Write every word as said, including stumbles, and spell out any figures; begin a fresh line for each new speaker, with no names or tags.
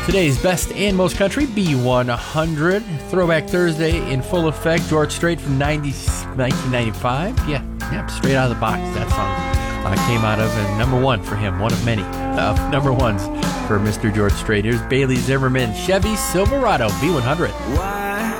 Today's best and most country, B one hundred. Throwback Thursday in full effect. George Strait from nineteen ninety-five. Yeah, yeah, straight out of the box. That song uh, came out of and number one for him. One of many uh, number ones for Mister George Strait. Here's Bailey Zimmerman, Chevy Silverado, B one hundred.
Why